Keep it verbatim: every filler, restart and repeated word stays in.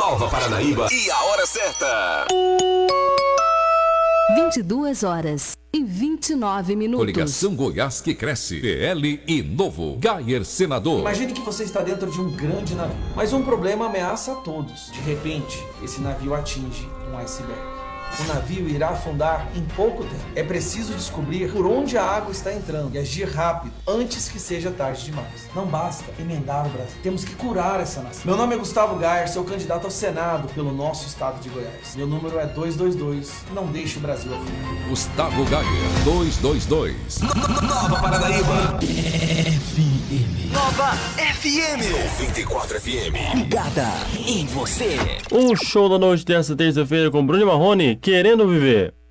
Nova Paranaíba e a hora certa. vinte e duas horas e vinte e nove minutos. Coligação Goiás que cresce. P L e Novo. Gayer senador. Imagine que você está dentro de um grande navio, mas um problema ameaça a todos. De repente, esse navio atinge um iceberg. O navio irá afundar em pouco tempo. É preciso descobrir por onde a água está entrando e agir rápido, antes que seja tarde demais. Não basta emendar o Brasil. Temos que curar essa nação. Meu nome é Gustavo Gayer, sou candidato ao Senado pelo nosso estado de Goiás. Meu número é dois dois dois. Não deixe o Brasil afundar. Gustavo Gayer, dois dois dois. Nova Paranaíba. F M. Nova F M. noventa e quatro F M. Ligada em você. Um show da noite dessa terça-feira com Bruno Marrone, Querendo Viver.